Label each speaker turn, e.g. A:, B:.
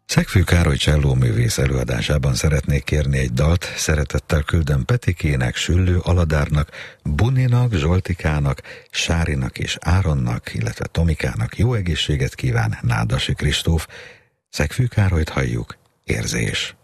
A: Szegfű Károly csellóművész előadásában szeretnék kérni egy dalt, szeretettel küldöm Petikének, Süllő Aladárnak, Buninak, Zsoltikának, Sárinak és Áronnak, illetve Tomikának jó egészséget kíván Nádasi Kristóf. Szegfű Károlyt halljuk, Érzés.